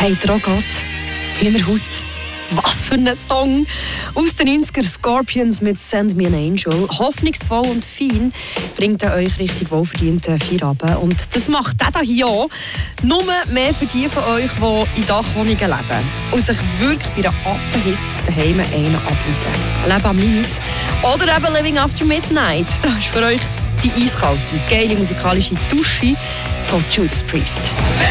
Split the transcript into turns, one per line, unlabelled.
Habt ihr auch Gott? Hühnerhaut? Was für ein Song! Aus den 90er Scorpions mit «Send Me an Angel». Hoffnungsvoll und fein bringt er euch richtig wohlverdienten Feierabend. Und das macht der hier auch. Nur mehr für die von euch, die in Dachwohnungen leben und sich wirklich bei einer Affenhitze daheim einen ableiten. Leben am Limit. Oder eben «Living After Midnight». Das ist für euch die eiskalte, geile musikalische Dusche von Judas Priest.